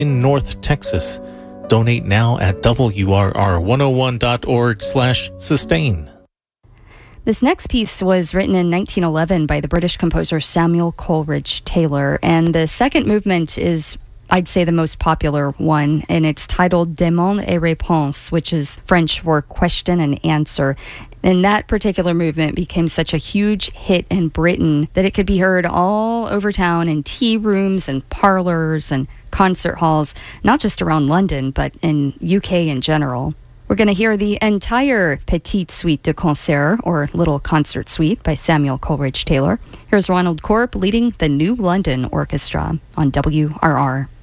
in North Texas. Donate now at WRR101.org/sustain. This next piece was written in 1911 by the British composer Samuel Coleridge Taylor, and the second movement is, I'd say, the most popular one, and it's titled Demande et Réponse, which is French for question and answer. And that particular movement became such a huge hit in Britain that it could be heard all over town in tea rooms and parlors and concert halls, not just around London, but in UK in general. We're going to hear the entire Petite Suite de Concert, or Little Concert Suite, by Samuel Coleridge Taylor. Here's Ronald Corp leading the New London Orchestra on WRR.